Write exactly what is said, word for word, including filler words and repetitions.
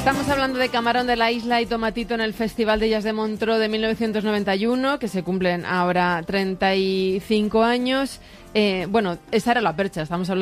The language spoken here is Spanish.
Estamos hablando de Camarón de la Isla y Tomatito en el Festival de Jazz de Montreux de mil novecientos noventa y uno, que se cumplen ahora treinta y cinco años. Eh, bueno, esa era la percha, estamos hablando